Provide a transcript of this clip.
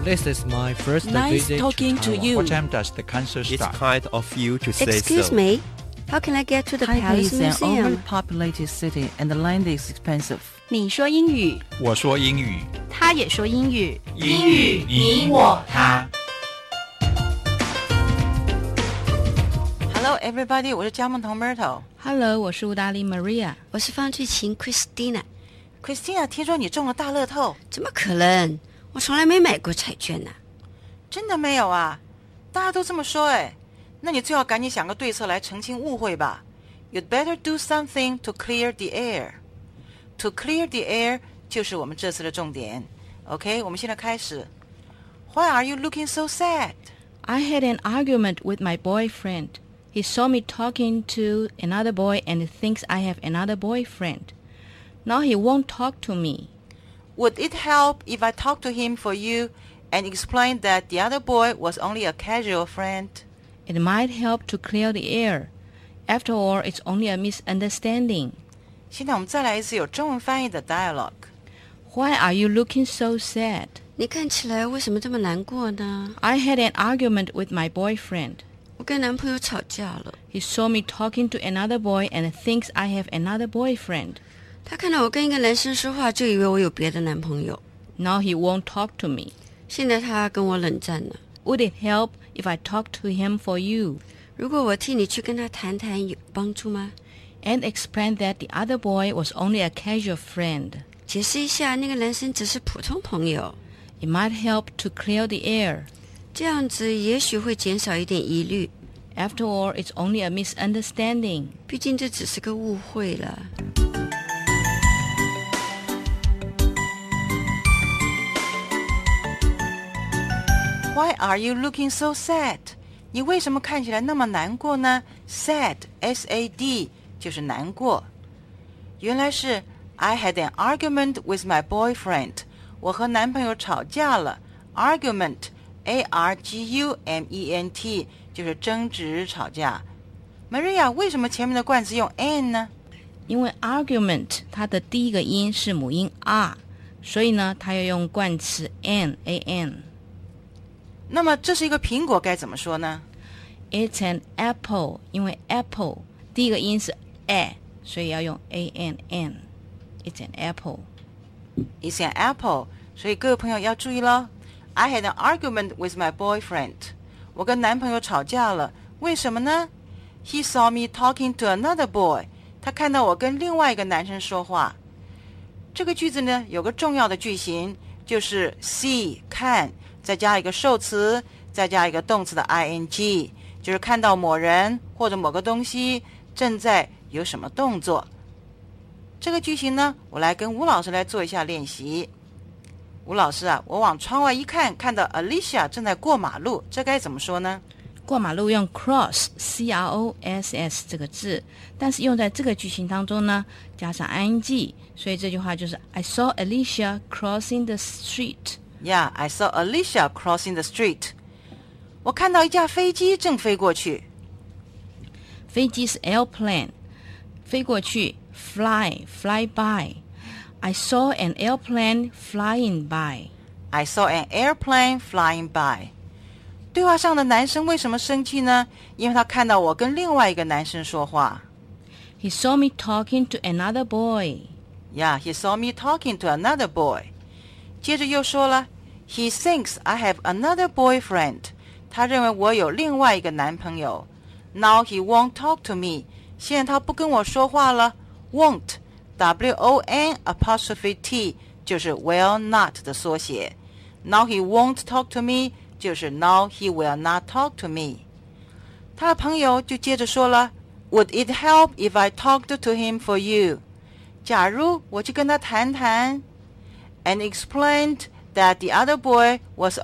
This is my first Nice visit talking to Taiwan. you. What time does the concert It's start? kind of you to say Excuse so. me, how can I get to the Taipei Palace is an Museum? overpopulated city and the land is expensive. 你说英语， 我说英语， 他也说英语， 英语你我他。 Hello everybody， 我是加盟童 Myrtle。Hello， 我是吴大利 Maria。 我是方巨琴 Christina。 听说你中了大乐透， 怎么可能？我从来没买过彩券呢。 真的没有啊？大家都这么说哎，那你最好赶紧想个对策来澄清误会吧。You'd better do something to clear the air. To clear the air 就是我们这次的重点。OK， 我们现在开始。Why are you looking so sad? I had an argument with my boyfriend. He saw me talking to another boy and thinks I have another boyfriend. Now he won't talk to me. Would it help if I talk to him for you and explain that the other boy was only a casual friend? It might help to clear the air. After all, it's only a misunderstanding. 现在我们再来一次有中文翻译的 dialogue. Why are you looking so sad? 你看起来为什么这么难过呢？ I had an argument with my boyfriend. 我跟男朋友吵架了。 He saw me talking to another boy and thinks I have another boyfriend. 他看到我跟一个男生说话，就以为我有别的男朋友。 Now he won't talk to me. 现在他跟我冷战了。 Would it help if I talked to him for you? 如果我替你去跟他谈谈，有帮助吗？ And explain that the other boy was only a casual friend. 解释一下，那个男生只是普通朋友。 It might help to clear the air. 这样子也许会减少一点疑虑。 After all, it's only a misunderstanding. 毕竟这只是个误会了。 Why are you looking so sad? 你为什么看起来那么难过呢？ Sad, S-A-D 就是难过。原来是 I had an argument with my boyfriend. 我和男朋友吵架了。Argument, A-R-G-U-M-E-N-T 就是争执吵架。Maria， 为什么前面的冠词用 an 呢？ 因为 argument 它的第一个音是母音 r， 所以呢，它要用冠词 an。 那么这是一个苹果，该怎么说呢？ It's an apple， 因为 apple 第一个音是 a， 所以要用 a-n-n。It's an apple. It's an apple. 所以各位朋友要注意咯。I had an argument with my boyfriend. 我跟男朋友吵架了，为什么呢？ He saw me talking to another boy. 他看到我跟另外一个男生说话。这个句子呢，有个重要的句型，就是 see 看，再加一个受词，再加一个动词的 ing， 就是看到某人或者某个东西正在有什么动作。这个句型呢，我来跟吴老师来做一下练习。吴老师啊，我往窗外一看，看到 Alicia 正在过马路，这该怎么说呢？ 过马路用 cross C-R-O-S-S 这个字，但是用在这个句型当中呢，加上 ing， 所以这句话就是 I saw Alicia crossing the street. Yeah, I saw Alicia crossing the street. 我看到一架飞机正飞过去。 飞机是 airplane， 飞过去 fly by. I saw an airplane flying by. I saw an airplane flying by. 对话上的男生为什么生气呢？因为他看到我跟另外一个男生说话。 He saw me talking to another boy. Yeah, he saw me talking to another boy. 接着又说了 He thinks I have another boyfriend. 他认为我有另外一个男朋友。Now he won't talk to me. 现在他不跟我说话了。Won't, W-O-N apostrophe T 就是 will not 的缩写。Now he won't talk to me 就是 Now he will not talk to me. 他的朋友就接着说了 Would it help if I talked to him for you? 假如我去跟他谈谈 and explained that the other boy was